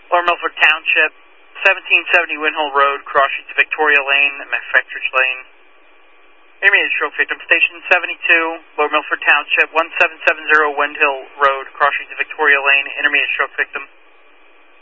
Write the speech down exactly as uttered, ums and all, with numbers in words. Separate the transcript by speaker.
Speaker 1: Lower Milford Township, seventeen seventy Windhill Road, crossing to Victoria Lane and McFetrich Lane. Intermediate stroke victim, station seventy-two, Lower Milford Township, one seven seven zero Windhill Road, crossing to Victoria Lane, intermediate stroke victim.